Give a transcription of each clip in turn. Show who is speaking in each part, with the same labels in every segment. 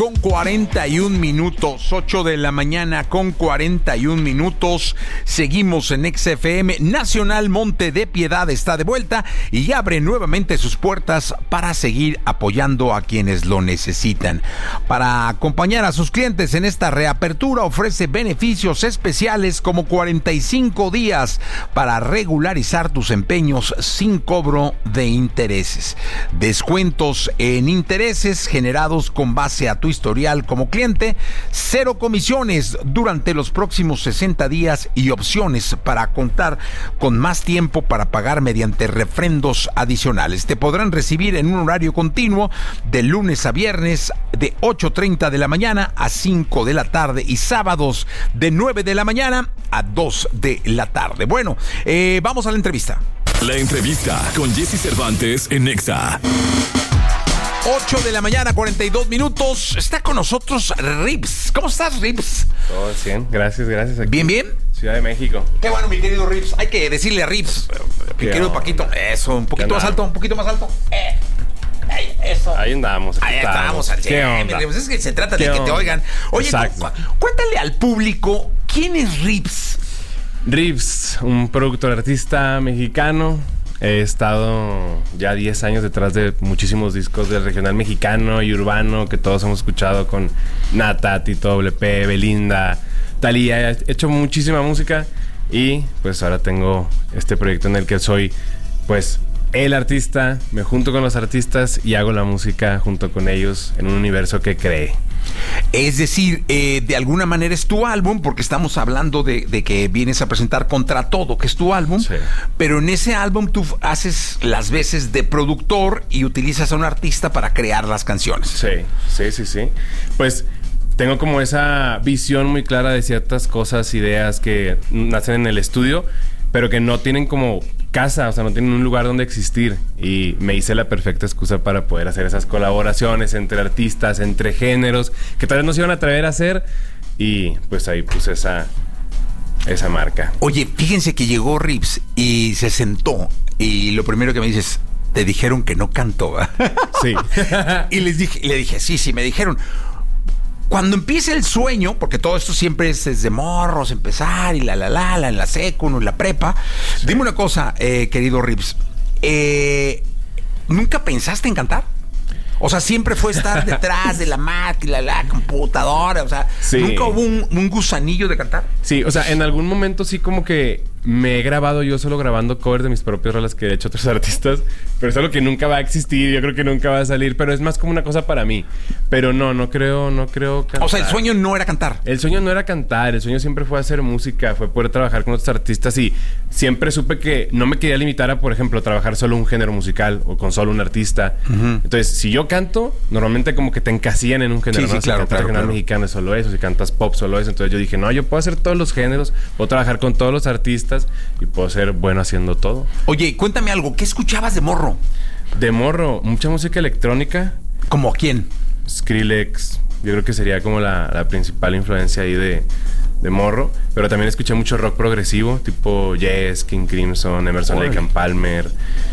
Speaker 1: con 41 minutos. 8 de la mañana con 41 minutos. Seguimos en XFM. Nacional Monte de Piedad está de vuelta y abre nuevamente sus puertas para seguir apoyando a quienes lo necesitan. Para acompañar a sus clientes en esta reapertura, ofrece beneficios especiales como 45 días para regularizar tus empeños sin cobro de intereses. Descuentos en intereses generados con base a tu historial como cliente, 0 comisiones durante los próximos 60 días y opciones para contar con más tiempo para pagar mediante refrendos adicionales. Te podrán recibir en un horario continuo de lunes a viernes de 8:30 de la mañana a 5 de la tarde y sábados de 9 de la mañana a 2 de la tarde. Bueno, vamos a la entrevista.
Speaker 2: La entrevista con Jesse Cervantes en Nexa.
Speaker 1: 8 de la mañana, 42 minutos. Está con nosotros Rips. ¿Cómo estás, Rips?
Speaker 3: Todo bien, gracias. Aquí.
Speaker 1: Bien.
Speaker 3: Ciudad de México.
Speaker 1: Qué bueno, mi querido Rips. Hay que decirle a Rips, mi querido Paquito. Eso, un poquito más alto, Eso.
Speaker 3: Ahí andamos.
Speaker 1: Ahí estamos.
Speaker 3: ¿Qué onda?
Speaker 1: Pues es que se trata de que te oigan. Oye, cuéntale al público, ¿quién es Rips?
Speaker 3: Rips, un productor artista mexicano. He estado ya 10 años detrás de muchísimos discos del regional mexicano y urbano que todos hemos escuchado con Nata, Tito WP, Belinda, Thalía. He hecho muchísima música y pues ahora tengo este proyecto en el que soy pues el artista, me junto con los artistas y hago la música junto con ellos en un universo que creé.
Speaker 1: Es decir, de alguna manera es tu álbum, porque estamos hablando de que vienes a presentar Contra Todo, que es tu álbum, sí. Pero en ese álbum tú haces las veces de productor y utilizas a un artista para crear las canciones.
Speaker 3: Sí. Pues tengo como esa visión muy clara de ciertas cosas, ideas que nacen en el estudio, pero que no tienen como casa, o sea, no tienen un lugar donde existir. Y me hice la perfecta excusa para poder hacer esas colaboraciones entre artistas, entre géneros, que tal vez no se iban a atrever a hacer. Y pues ahí puse esa marca.
Speaker 1: Oye, fíjense que llegó Rips y se sentó. Y lo primero que me dices, te dijeron que no canto.
Speaker 3: Sí.
Speaker 1: Y le dije, sí, me dijeron. Cuando empieza el sueño, porque todo esto siempre es desde morros, empezar y en la secu, en la prepa. Sí. Dime una cosa, querido Rips. ¿Nunca pensaste en cantar? O sea, siempre fue estar detrás de la máquina, la computadora. O sea, sí. ¿Nunca hubo un gusanillo de cantar?
Speaker 3: Sí, o sea, en algún momento sí como que me he grabado yo solo grabando covers de mis propias rolas que he hecho otros artistas, pero es algo que nunca va a existir, yo creo que nunca va a salir, pero es más como una cosa para mí. Pero no creo cantar.
Speaker 1: O sea, el sueño no era cantar.
Speaker 3: El sueño no era cantar, el sueño siempre fue hacer música, fue poder trabajar con otros artistas y siempre supe que no me quería limitar a, por ejemplo, trabajar solo un género musical o con solo un artista. Uh-huh. Entonces, si yo canto, normalmente como que te encasillan en un género.
Speaker 1: Sí, claro,
Speaker 3: si cantas regional mexicano es solo eso, si cantas pop solo eso. Entonces yo dije, no, yo puedo hacer todos los géneros, puedo trabajar con todos los artistas y puedo ser bueno haciendo todo.
Speaker 1: Oye, cuéntame algo, ¿qué escuchabas de morro?
Speaker 3: De morro, mucha música electrónica.
Speaker 1: ¿Cómo quién?
Speaker 3: Skrillex, yo creo que sería como la principal influencia ahí de morro. Pero también escuché mucho rock progresivo, tipo Yes, King Crimson, Emerson, Lake and Palmer.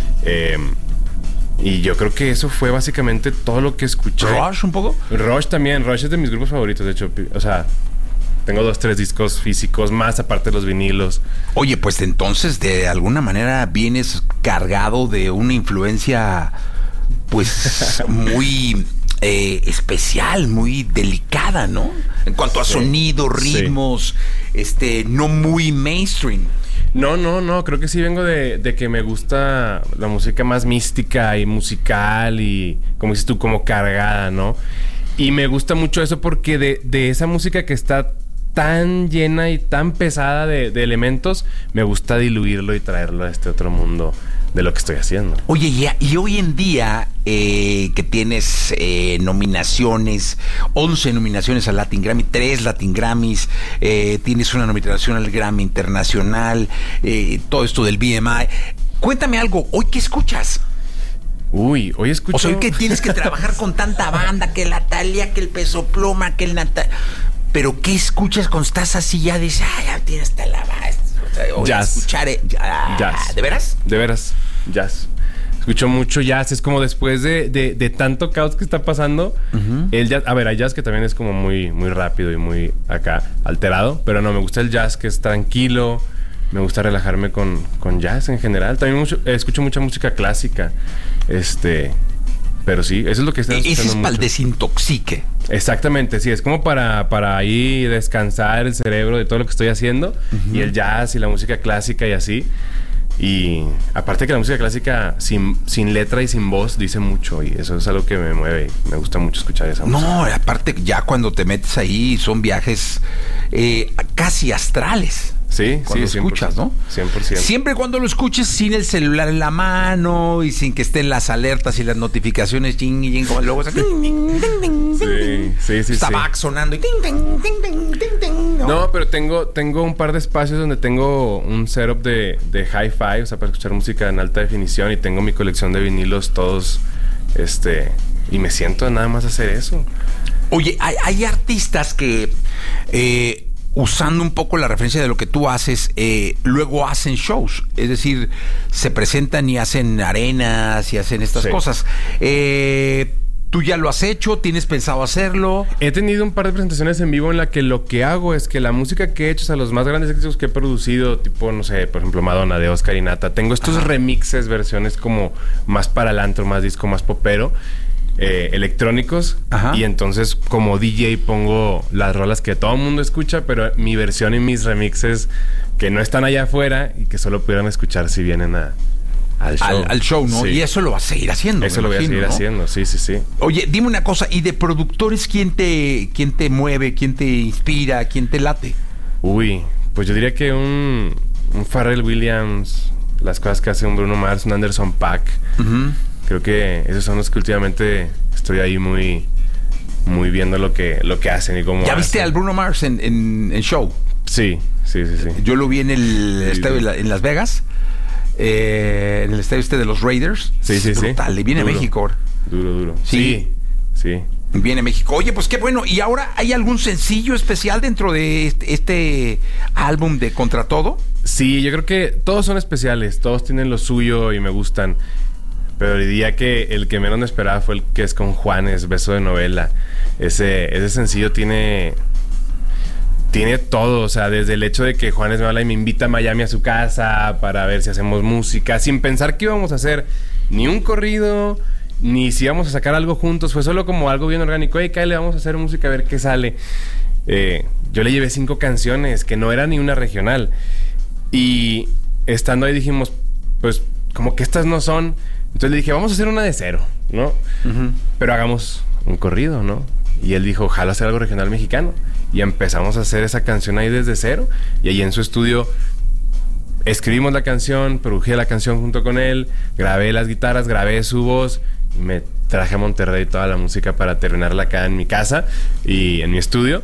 Speaker 3: Y yo creo que eso fue básicamente todo lo que escuché.
Speaker 1: ¿Rush un poco?
Speaker 3: Rush también, Rush es de mis grupos favoritos, de hecho. O sea, tengo 2-3 discos físicos, más aparte de los vinilos.
Speaker 1: Oye, pues entonces de alguna manera vienes cargado de una influencia pues muy especial, muy delicada, ¿no? En cuanto a sonido, ritmos, no muy mainstream.
Speaker 3: No, creo que sí vengo de que me gusta la música más mística y musical y, como dices tú, como cargada, ¿no? Y me gusta mucho eso porque de esa música que está tan llena y tan pesada de elementos, me gusta diluirlo y traerlo a este otro mundo de lo que estoy haciendo.
Speaker 1: Oye, y hoy en día que tienes nominaciones, 11 nominaciones al Latin Grammy, 3 Latin Grammys, tienes una nominación al Grammy Internacional, todo esto del BMI. Cuéntame algo, ¿hoy qué escuchas?
Speaker 3: Hoy escucho...
Speaker 1: O sea, hoy que tienes que trabajar con tanta banda, que la Thalía, que el Peso Pluma, que el Natal... Pero ¿qué escuchas cuando estás así? Ya dices, ya tienes jazz.
Speaker 3: Escuchar
Speaker 1: jazz. ¿De veras?
Speaker 3: De veras, jazz. Escucho mucho jazz. Es como después de tanto caos que está pasando, el jazz... A ver, hay jazz que también es como muy, muy rápido y muy acá alterado. Pero no, me gusta el jazz que es tranquilo. Me gusta relajarme con jazz en general. También escucho mucha música clásica. Pero sí, eso es lo que estoy escuchando.
Speaker 1: Ese es para el desintoxique.
Speaker 3: Exactamente, sí. Es como para ahí descansar el cerebro de todo lo que estoy haciendo. Y el jazz y la música clásica y así. Y aparte que la música clásica sin letra y sin voz dice mucho. Y eso es algo que me mueve. Y me gusta mucho escuchar esa música.
Speaker 1: No, aparte ya cuando te metes ahí son viajes casi astrales.
Speaker 3: Sí,
Speaker 1: cuando
Speaker 3: sí,
Speaker 1: lo escuchas,
Speaker 3: 100%,
Speaker 1: ¿no?
Speaker 3: 100%.
Speaker 1: Siempre cuando lo escuches sin el celular en la mano y sin que estén las alertas y las notificaciones, como luego
Speaker 3: Sí.
Speaker 1: tabac sonando y
Speaker 3: No, pero tengo un par de espacios donde tengo un setup de hi-fi, o sea, para escuchar música en alta definición, y tengo mi colección de vinilos todos, y me siento nada más a hacer eso.
Speaker 1: Oye, hay artistas que usando un poco la referencia de lo que tú haces, luego hacen shows. Es decir, se presentan y hacen arenas y hacen estas cosas. ¿Tú ya lo has hecho? ¿Tienes pensado hacerlo?
Speaker 3: He tenido un par de presentaciones en vivo en la que lo que hago es que la música que he hecho, o sea, los más grandes éxitos que he producido, tipo, no sé, por ejemplo, Madonna, de Oscar y Nata, tengo estos remixes, versiones como más para el antro, más disco, más popero, electrónicos. Y entonces como DJ pongo las rolas que todo el mundo escucha, pero mi versión y mis remixes que no están allá afuera y que solo pudieran escuchar si vienen al show,
Speaker 1: ¿no? Sí. Y eso lo vas a seguir haciendo.
Speaker 3: Eso lo voy a seguir haciendo, sí.
Speaker 1: Oye, dime una cosa, ¿y de productores quién te mueve, quién te inspira, quién te late?
Speaker 3: Uy, pues yo diría que un Pharrell Williams, las cosas que hace un Bruno Mars, un Anderson .Paak. Creo que esos son los que últimamente estoy ahí muy viendo lo que hacen y cómo
Speaker 1: ¿Ya viste al Bruno Mars en show?
Speaker 3: Sí.
Speaker 1: Yo lo vi en el estadio en Las Vegas, en el estadio de los Raiders.
Speaker 3: Sí.
Speaker 1: Brutal, y viene a México.
Speaker 3: Duro. Sí.
Speaker 1: Viene a México. Oye, pues qué bueno. ¿Y ahora hay algún sencillo especial dentro de este álbum de Contra Todo?
Speaker 3: Sí, yo creo que todos son especiales, todos tienen lo suyo y me gustan. Pero diría que el que menos me esperaba fue el que es con Juanes, Beso de Novela. Ese sencillo tiene todo, o sea, desde el hecho de que Juanes me habla y me invita a Miami a su casa para ver si hacemos música, sin pensar que íbamos a hacer ni un corrido, ni si íbamos a sacar algo juntos. Fue solo como algo bien orgánico. Hey, Kyle, vamos a hacer música a ver qué sale. Yo le llevé 5 canciones, que no era ni una regional. Y estando ahí dijimos, pues, como que estas no son... Entonces le dije, vamos a hacer una de cero, ¿no? Pero hagamos un corrido, ¿no? Y él dijo, ojalá hacer algo regional mexicano. Y empezamos a hacer esa canción ahí desde cero. Y ahí en su estudio escribimos la canción, produje la canción junto con él, grabé las guitarras, grabé su voz, y me traje a Monterrey toda la música para terminarla acá en mi casa y en mi estudio.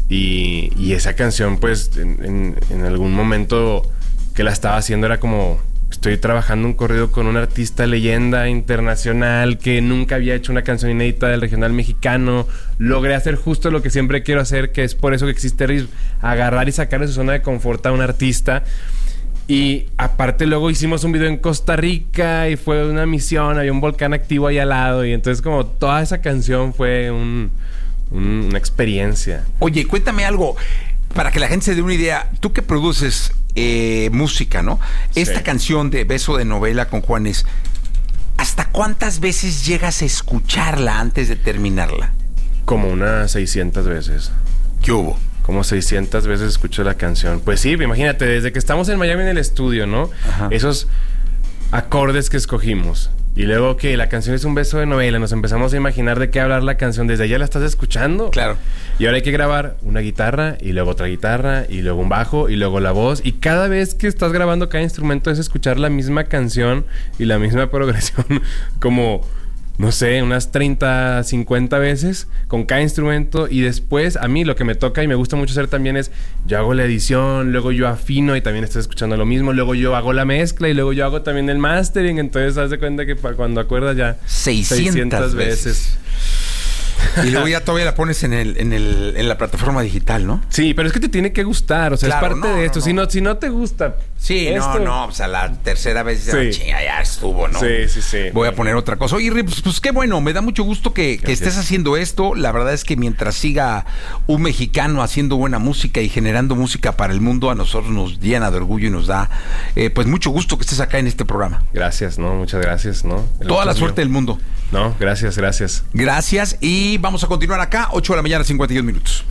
Speaker 3: Y esa canción, pues, en algún momento que la estaba haciendo era como... Estoy trabajando un corrido con un artista leyenda internacional que nunca había hecho una canción inédita del regional mexicano. Logré hacer justo lo que siempre quiero hacer, que es por eso que existe RIS, agarrar y sacar de su zona de confort a un artista. Y aparte luego hicimos un video en Costa Rica y fue una misión, había un volcán activo ahí al lado. Y entonces como toda esa canción fue una experiencia.
Speaker 1: Oye, cuéntame algo, para que la gente se dé una idea. Tú que produces... música, ¿no? Esta canción de Beso de Novela con Juanes, ¿hasta cuántas veces llegas a escucharla antes de terminarla?
Speaker 3: Como unas 600 veces.
Speaker 1: ¿Qué hubo?
Speaker 3: Como 600 veces escucho la canción. Pues sí, imagínate, desde que estamos en Miami en el estudio, ¿no? Esos acordes que escogimos. Y luego que la canción es un beso de novela, nos empezamos a imaginar de qué hablar la canción. Desde allá la estás escuchando.
Speaker 1: Claro.
Speaker 3: Y ahora hay que grabar una guitarra, y luego otra guitarra, y luego un bajo, y luego la voz. Y cada vez que estás grabando cada instrumento es escuchar la misma canción y la misma progresión como... no sé, unas 30, 50 veces con cada instrumento. Y después, a mí lo que me toca y me gusta mucho hacer también es, yo hago la edición, luego yo afino y también estás escuchando lo mismo, luego yo hago la mezcla y luego yo hago también el mastering. Entonces, haz de cuenta que cuando acuerdas ya
Speaker 1: 600 veces. Y luego ya todavía la pones en la plataforma digital, ¿no?
Speaker 3: Sí, pero es que te tiene que gustar, o sea,
Speaker 1: Claro,
Speaker 3: es parte de esto. Si no te gusta.
Speaker 1: Sí,
Speaker 3: esto,
Speaker 1: no, o sea, la tercera vez
Speaker 3: Sí.
Speaker 1: chinga, ya estuvo, ¿no?
Speaker 3: Sí.
Speaker 1: Voy a poner otra cosa. Oye, pues qué bueno, me da mucho gusto que estés haciendo esto. La verdad es que mientras siga un mexicano haciendo buena música y generando música para el mundo, a nosotros nos llena de orgullo y nos da pues mucho gusto que estés acá en este programa.
Speaker 3: Gracias, ¿no? Muchas gracias, ¿no?
Speaker 1: Toda la suerte del mundo.
Speaker 3: No, gracias.
Speaker 1: Gracias y vamos a continuar acá, 8 de la mañana, 51 minutos.